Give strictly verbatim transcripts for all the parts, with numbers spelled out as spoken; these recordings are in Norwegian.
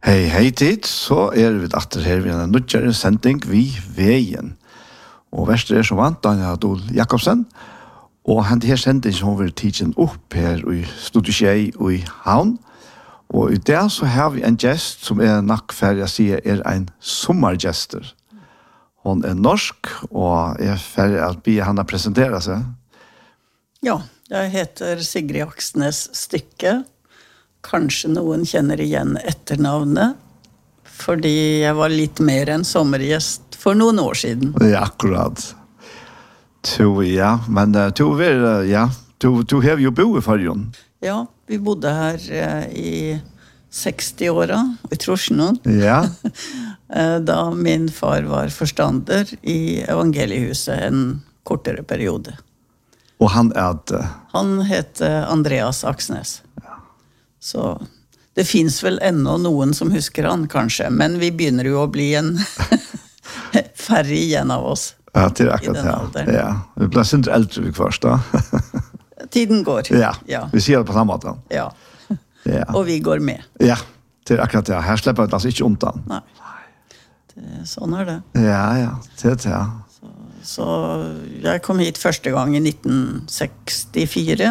Hei, hei tid, så er vi atter her ved en nødgjere sending vi veien. Og verst er som vant, Daniel Adol Jakobsen, og han her sending som vil tidsen opp her i Studio Tjei og i Havn. Og i det så har vi en gest som er nok ferdig å si er en sommergjester. Hon er norsk, og er ferdig å be henne presentere seg. Ja, jeg heter Sigrid Aksnes Stykke. Kanskje noen kjenner igjen etternavnet, fordi jeg var litt mer en sommergjest for noen år siden. Ja, akkurat. To, ja, men uh, to er, uh, ja, to, to har jo bo i Farjon. Ja, vi bodde her uh, i seksti-åra, i Trosjnån. Ja. Da min far var forstander i Evangeliehuset en kortere periode. Og han er at... Uh... Han heter Andreas Aksnes. Så det finns väl ännu någon som husker han kanske, men vi begynner ju att bli en färre igen av oss. Ja, till akkurat ja. Ja, vi blir inte äldre vi först då. Tiden går. Ja. Ja. Vi ser det på samma sätt. Ja. Ja. Och vi går med. Ja. Till akkurat ja. Här släpper vi alltså inte undan. Nej. Det sån är det. Ja, ja. Det ja. Så så jag kom hit första gången i nitten sextiofyra.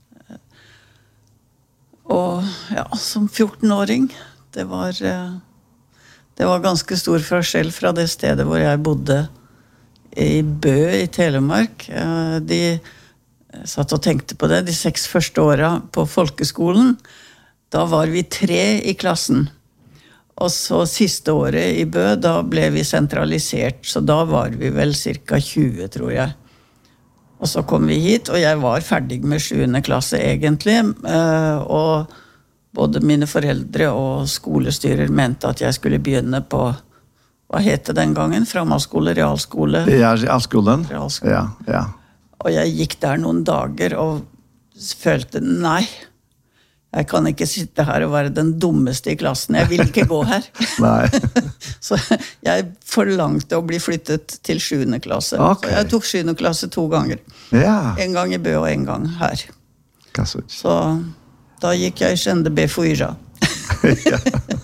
Och ja, som fjorton-åring, det var det var ganska stor forskjell fra det stedet hvor jeg bodde i Bø i Telemark. De satt og tenkte på det de seks første åra på folkeskolen. Da var vi tre i klassen. Og så siste året i Bø, da ble vi sentralisert, så da var vi vel cirka tjue, tror jeg. Og så kom vi hit, og jeg var ferdig med sjuende klasse egentlig, og både mine foreldre og skolestyrer mente at jeg skulle begynne på, hva het det den gangen? Framhaldsskole, realskole? Ja, realskolen. Realskole. Ja, ja. Og jeg gikk der noen dager og følte, nei, jeg kan ikke sitte her og være den dummeste i klassen, jeg vil ikke gå her. Nei. Så jeg forlangte å bli flyttet til sjuende klasse. Okay. Så jeg tok sjuende klasse to ganger. Ja. En gang i Bø og en gang her. Kassut. Så da gikk jeg kjende B fyra. Ja.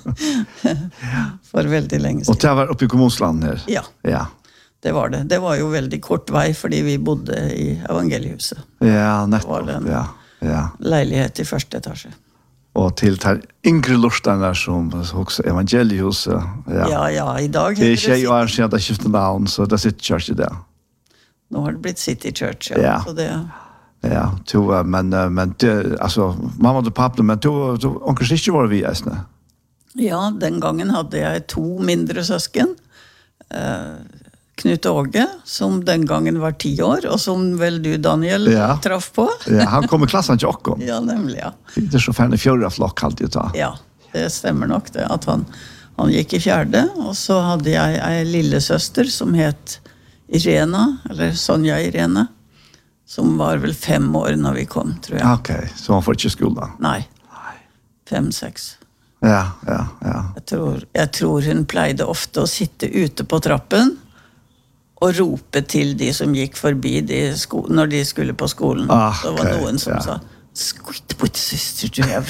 For veldig lenge siden. Og det var oppe i kommunsland her? Ja. Ja. Det var det. Det var jo veldig kort vei, fordi vi bodde i Evangeliehuset. Ja, nettopp. Det var ja. Ja. Leilighet i første etasje. Og til der yngre lortene som også Evangeliehuset. Ja. ja, ja, i dag... Det er ikke jeg år siden det skiftet navn, så det sitter Church i det. Nå har det blitt City Church, ja. Ja. Så det... Ja, to, men, men det, altså, mamma og pappa, men to, to onkel Sister var vi, eisne. Ja, den gangen hadde jeg to mindre søsken. Eh, Knut Åge, som den gangen var ti år, og som vel du, Daniel, ja. traff på. Ja, han kom i klassen til åkken. Ja, nemlig, ja. Det er så færne fjorda flokk, alltid ta. Ja, det stemmer nok det, at han, han gikk i fjerde, og så hadde jeg en lille søster som het Irena, eller Sonja Irene, som var vel fem år når vi kom, tror jeg. Ok, så han får ikke skolen? Nei, fem, seks. Ja, ja, ja. Jeg tror, jeg tror hun pleide ofte å sitte ute på trappen, og rope til de som gikk forbi de sko- når de skulle på skolen. Ah, det var okay, noen som ja. sa, "Squitt på søster, du er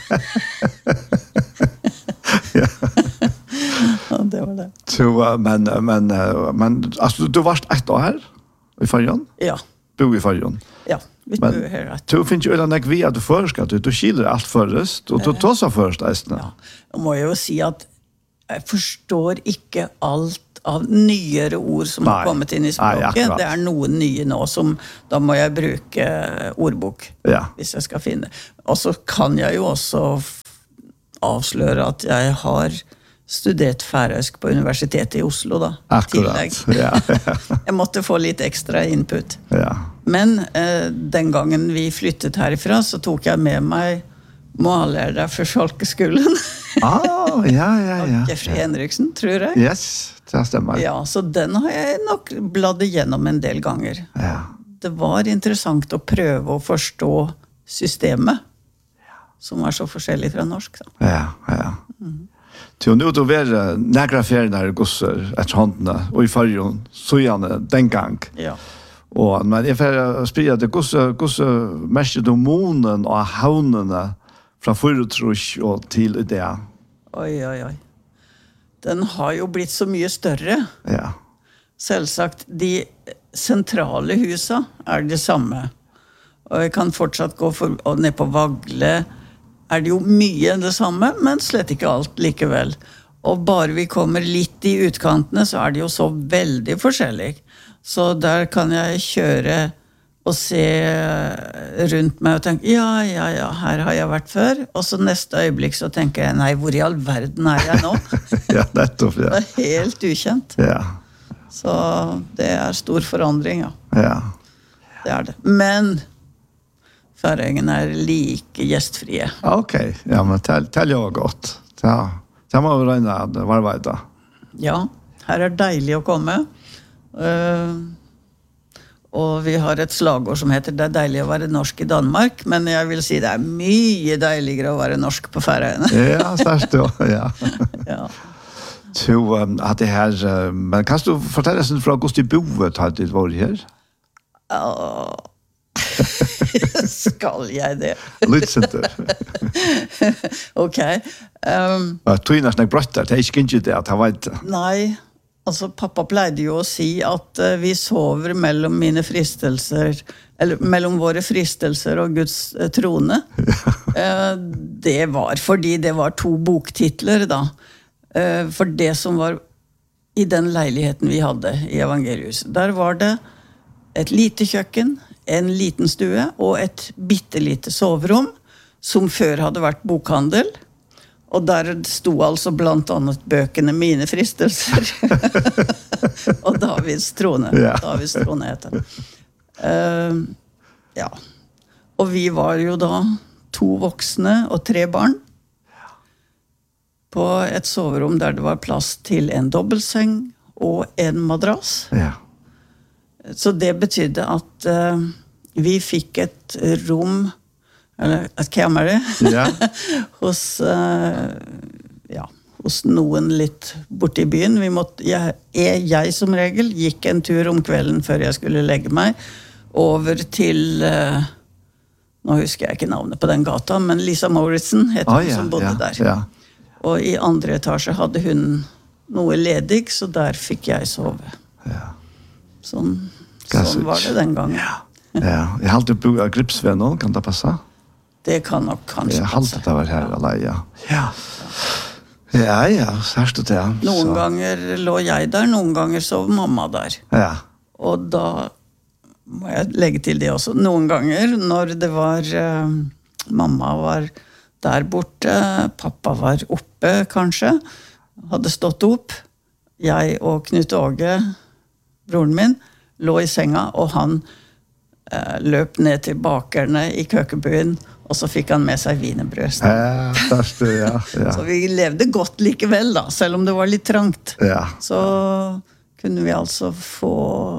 Ja. Ja, det var det. Så, men, men, men, altså, du varst ett år her i Farjon? Ja. Bo i Farjon? Ja, vi men, bor her. At... Du finner jo eller nek vi at du først, du, du kiler alt først, og du tar seg først, eisne. Ja, jeg må jo si at jeg forstår ikke alt av nyere ord som Nei. har kommet inn i språket. Nei, det er noen nye nå som, da må jeg bruke ordbok, ja. hvis jeg skal finne. Og så kan jeg jo også avsløre at jeg har studert færøysk på Universitetet i Oslo da. Akkurat, ja. Jeg måtte få litt ekstra input. Ja. Men eh, den gangen vi flyttet herifra, så tok jeg med meg mållærer for folkeskolen. Ah, ja, ja, ja. Jeffrey Henriksen, tror jeg. Yes, det stemmer. Ja, så den har jeg nok bladd igjennom en del ganger. Ja. Det var interessant å prøve å forstå systemet, som var så forskjellig fra norsk. Da. Ja, ja. Mm. Til nå til å være nægra feriene gosser etter håndene, og i fargen, så gjerne den gang. Ja. Og, men jeg får spille at gosser mest du månen og havnene fra forutrusk og til det. Oi, oi, oi. Den har jo blitt så mye større. Ja. Selvsagt, de sentrale husa er det samme. Og jeg kan fortsatt gå for, og ned på Vagle er det jo mye det samme, men slett ikke alt likevel. Og bare vi kommer litt i utkantene, så er det jo så veldig forskjellig. Så der kan jeg kjøre og se rundt meg og tenke, ja, ja, ja, her har jeg vært før. Og så neste øyeblikk så tenker jeg, nei, hvor i all verden er jeg nå? Ja, nettopp, ja. Det er helt ukjent. Ja. Så det er stor forandring, ja. Ja. Det er det. Men Færøyene er like gjestfrie. Ok, ja, men tell, tell jo godt. Ja, det må vi regne hva det var da. Ja, her er deilig å komme. Uh, og vi har et slagord som heter det er deilig å være norsk i Danmark, men jeg vil si det er mye deiligere å være norsk på Færøyene. Ja, størst jo, ja. Ja. Så um, at det her, uh, men kan du fortelle oss fra Augusti Boet har du vært her? Uh, skal jeg det? Lydsenter. Ok. Um, Tog inn snakke brøtter, det er ikke ikke det at han vet det. Nei, altså pappa pleide jo å si at uh, vi sover mellom mine fristelser, eller mellom våre fristelser og Guds uh, trone. uh, det var fordi det var to boktitler da. Uh, for det som var i den leiligheten vi hadde i Evangelius. Der var det et lite kjøkken, en liten stue og et bittelite soverom som før hadde vært bokhandel. Og der sto altså blant annet bøkene Mine fristelser. Og Davids trone. Ja. Davids trone heter det. Uh, ja. Og vi var jo da to voksne og tre barn. På et soverom der det var plass til en dobbeltseng og en madrass. Ja. Så det betydde at uh, vi fikk et rom, eller et kammer, Ja. hos, uh, ja, hos noen litt borte i byen. Vi måtte, jeg, jeg som regel gikk en tur om kvelden før jeg skulle legge meg, over til, uh, nå husker jeg ikke navnet på den gata, men Lisa Mauritsen heter Oh, hun ja, som bodde ja, der. Ja. Og i andre etasje hadde hun noe ledig, så der fikk jeg sove. Ja. Sånn, sånn var det den gangen. Ja. Ja, jeg har alltid bo av Gripsvennen, kan det passe? Det kan nok kanskje Jeg har alltid vært her alene, ja. Ja. Ja, ja, sørst det. Noen så. ganger lå jeg der, noen ganger sov mamma der. Ja. Og da må jeg legge til det også. Noen ganger når det var uh, mamma var der borte, pappa var oppe kanskje, hadde stått opp. Jeg og Knut Åge, broren min, lå i senga, og han uh, løp ned til bakerne i køkkenbyen, og så fikk han med seg wienerbrød. Ja, størst det, ja. Ja. Så vi levde godt likevel da, selv om det var litt trangt. Ja. Så kunne vi altså få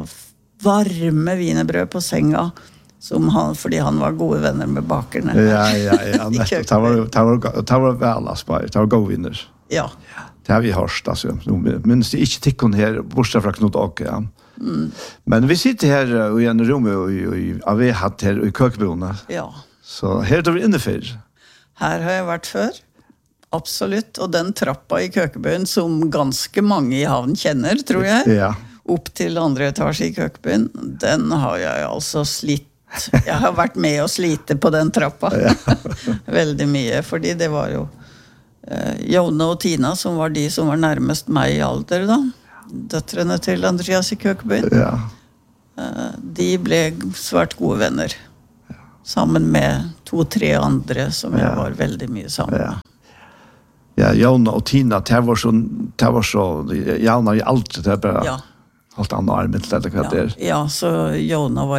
varme wienerbrød på senga, som han, fordi han var gode venner med bakerne. Ja, ja, ja. nettopp. Det var, det var, det var vel, Asper. Det var gode vinner. Ja. Det har vi hørt, altså. Men det er ikke tikkene her, bortsett fra Knut Åke, ja. Mm. Men vi sitter her uh, i en rom og vi har hatt her i køkkenboene. Ja. Så her er det innenfor. Her har jeg vært før. Absolutt. Og den trappa i køkkenbyen som ganske mange i havn kjenner, tror jeg. Ja. Opp til andre etasje i køkkenbyen. Den har jeg altså slitt. Jeg har vært med å slite på den trappa. Ja. Veldig mye, fordi det var jo uh, Jone og Tina som var de som var nærmest meg i alder da. Døtrene til Andreas i køkkenbyen. Ja. Uh, de ble svært gode venner. Sammen med to-tre andre som jeg var veldig mye sammen med. Ja. Ja, Jona og Tina, det var så, det var så, Jona i alt, det er bare ja. alt annet armet, eller hva det er. Ja, ja, så Jona var